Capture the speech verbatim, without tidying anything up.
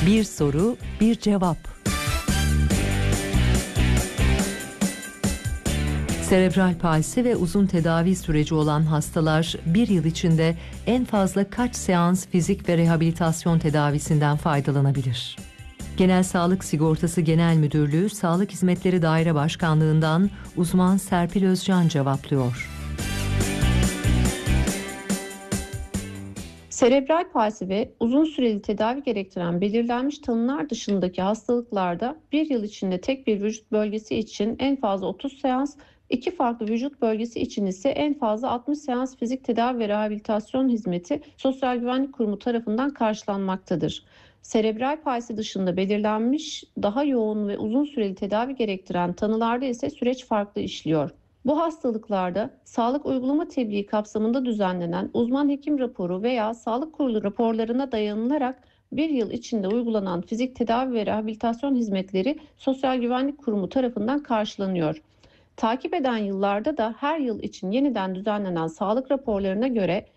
Bir soru, bir cevap. Serebral palsi ve uzun tedavi süreci olan hastalar bir yıl içinde en fazla kaç seans fizik ve rehabilitasyon tedavisinden faydalanabilir? Genel Sağlık Sigortası Genel Müdürlüğü Sağlık Hizmetleri Daire Başkanlığı'ndan uzman Serpil Özcan cevaplıyor. Serebral palsi ve uzun süreli tedavi gerektiren belirlenmiş tanılar dışındaki hastalıklarda bir yıl içinde tek bir vücut bölgesi için en fazla otuz seans, iki farklı vücut bölgesi için ise en fazla altmış seans fizik tedavi ve rehabilitasyon hizmeti Sosyal Güvenlik Kurumu tarafından karşılanmaktadır. Serebral palsi dışında belirlenmiş daha yoğun ve uzun süreli tedavi gerektiren tanılarda ise süreç farklı işliyor. Bu hastalıklarda sağlık uygulama tebliği kapsamında düzenlenen uzman hekim raporu veya sağlık kurulu raporlarına dayanılarak bir yıl içinde uygulanan fizik tedavi ve rehabilitasyon hizmetleri Sosyal Güvenlik Kurumu tarafından karşılanıyor. Takip eden yıllarda da her yıl için yeniden düzenlenen sağlık raporlarına göre